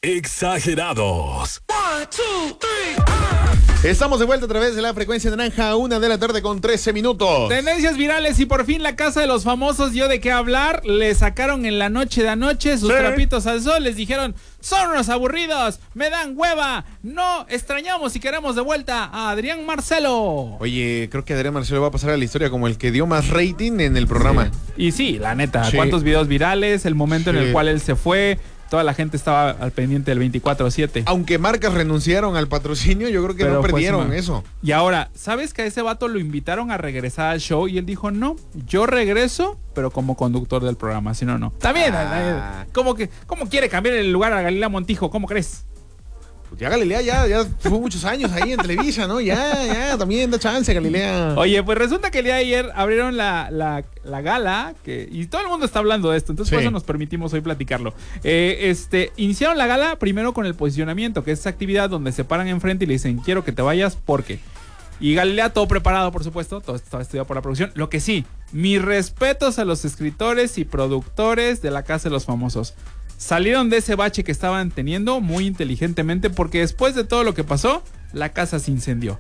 Exagerados. 1, 2, 3. Estamos de vuelta a través de la frecuencia naranja, 1:13 p.m. Tendencias virales y por fin la casa de los famosos dio de qué hablar. Le sacaron en la noche de anoche sus trapitos al sol. Les dijeron, son unos aburridos, me dan hueva. No, extrañamos y queremos de vuelta a Adrián Marcelo. Oye, creo que Adrián Marcelo va a pasar a la historia como el que dio más rating en el programa. Y sí, la neta, Sí. ¿cuántos videos virales? El momento en Sí. el cual él se fue. Toda la gente estaba al pendiente del 24/7. Aunque marcas renunciaron al patrocinio, yo creo que Pero no fue perdieron suma. eso. Y ahora, ¿sabes que a ese vato lo invitaron a regresar al show? Y él dijo, no, yo regreso, pero como conductor del programa, si no, no. También, ¿cómo quiere cambiar el lugar a Galilea Montijo? ¿Cómo crees? Pues ya Galilea ya fue muchos años ahí en Televisa, ¿no? Ya, también da chance, Galilea. Oye, pues resulta que el día de ayer abrieron la gala, y todo el mundo está hablando de esto, entonces por Sí. eso nos permitimos hoy platicarlo. Iniciaron la gala primero con el posicionamiento, que es esa actividad donde se paran enfrente y le dicen, quiero que te vayas, porque... Y Galilea todo preparado, por supuesto, todo estaba estudiado por la producción. Lo que sí, mis respetos a los escritores y productores de La Casa de los Famosos. Salieron de ese bache que estaban teniendo muy inteligentemente, porque después de todo lo que pasó, la casa se incendió.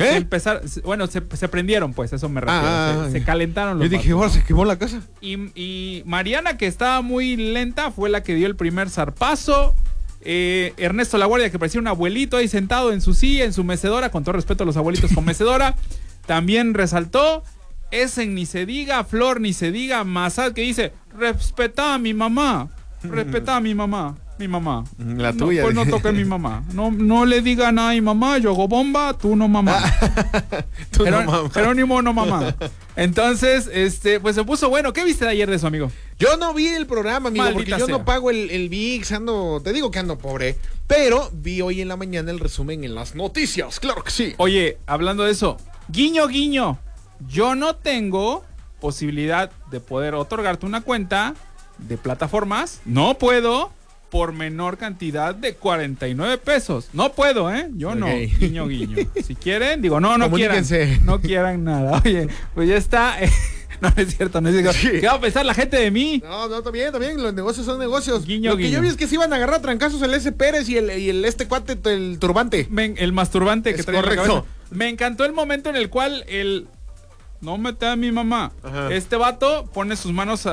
Se prendieron, pues, eso me refiero. Se calentaron los Yo dije, vatos, ahora se quemó la casa. y Mariana, que estaba muy lenta, fue la que dio el primer zarpazo. Ernesto Laguardia, que parecía un abuelito ahí sentado en su silla, en su mecedora, con todo respeto a los abuelitos con mecedora, también resaltó. Essen ni se diga, Flor ni se diga, Massad, que dice, respetá a mi mamá, respetá a mi mamá. Mi mamá. La tuya. No, pues no toque a mi mamá. No le diga nada a mi mamá. Yo hago bomba, tú no mamá. Tú no, mamá. Jerónimo no mamá. Entonces, pues se puso bueno. ¿Qué viste de ayer de eso, amigo? Yo no vi el programa, amigo, Maldita porque yo sea. no pago el VIX, te digo que ando pobre, pero vi hoy en la mañana el resumen en las noticias, claro que sí. Oye, hablando de eso, guiño, guiño. Yo no tengo posibilidad de poder otorgarte una cuenta de plataformas. No puedo. Por menor cantidad de 49 pesos. No puedo, ¿eh? Yo no. Ok. Guiño, guiño. Si quieren, digo, no quieran. Comuníquense. No quieran nada. Oye, pues ya está. No es cierto, no es cierto. Sí. ¿Qué va a pensar la gente de mí? No, también, los negocios son negocios. Guiño, Lo que guiño. yo vi es que se iban a agarrar a trancazos el S. Pérez y el cuate, el turbante. El masturbante que Es trae en la correcto. cabeza. Me encantó el momento en el cual no mete a mi mamá. Ajá. Este vato pone sus manos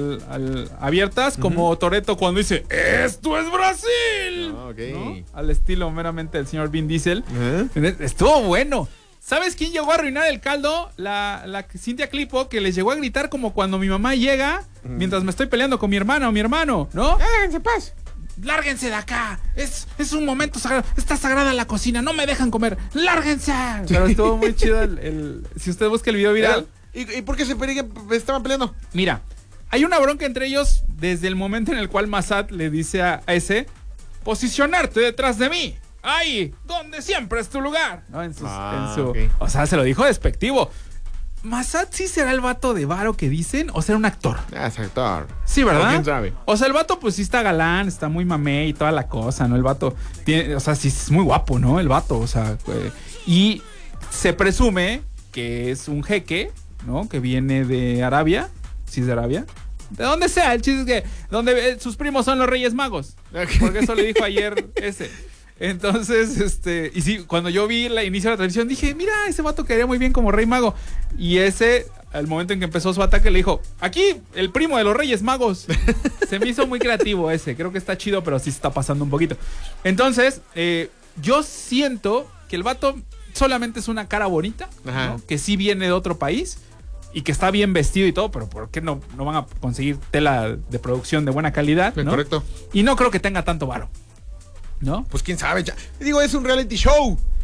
abiertas como Toretto cuando dice ¡esto es Brasil! Ah, ok. ¿No? Al estilo meramente del señor Vin Diesel. Ajá. Estuvo bueno. ¿Sabes quién llegó a arruinar el caldo? La Cintia Clipo, que les llegó a gritar como cuando mi mamá llega mientras me estoy peleando con mi hermana o mi hermano, ¿no? Háganse paz. ¡Lárguense de acá! Es un momento sagrado. Está sagrada la cocina. No me dejan comer. ¡Lárguense! Pero estuvo muy chido si usted busca el video viral. ¿Y por qué estaban peleando? Mira, hay una bronca entre ellos desde el momento en el cual Massad le dice a ese posicionarte detrás de mí. ¡Ahí! Donde siempre es tu lugar. ¿No? Ok. O sea, se lo dijo despectivo. ¿Massad sí será el vato de varo que dicen o será un actor? Es actor. Sí, ¿verdad? ¿Quién sabe? O sea, el vato pues sí está galán, está muy mamé y toda la cosa, ¿no? El vato tiene, o sea, sí es muy guapo, ¿no? El vato, o sea, y se presume que es un jeque, ¿no? Que viene de Arabia, ¿sí es de Arabia? De donde sea, el chiste es que donde sus primos son los Reyes Magos. Porque eso le dijo ayer ese. Entonces, y sí, cuando yo vi el inicio de la transmisión dije, mira, ese vato quedaría muy bien como Rey Mago. Y ese, al momento en que empezó su ataque, le dijo, aquí, el primo de los Reyes Magos. Se me hizo muy creativo ese, creo que está chido, pero sí se está pasando un poquito. Entonces, yo siento que el vato solamente es una cara bonita, ¿no? Que sí viene de otro país y que está bien vestido y todo, pero ¿por qué no van a conseguir tela de producción de buena calidad? ¿No? Correcto. Y no creo que tenga tanto varo, ¿no? Pues quién sabe, digo, es un reality show.